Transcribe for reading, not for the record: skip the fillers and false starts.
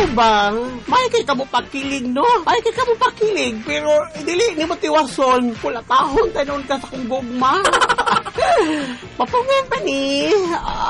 bang, may kay kamo pakilig, no? May kay kamo pakilig, pero dili ni motiwason, pula tahon tanon ka sa kong gugma. Papungan pa ni.